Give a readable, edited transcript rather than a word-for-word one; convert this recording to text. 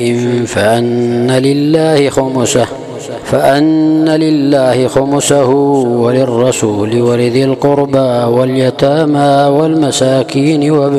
فأن لله خمسه وللرسول ولذي القربى واليتامى والمساكين وابن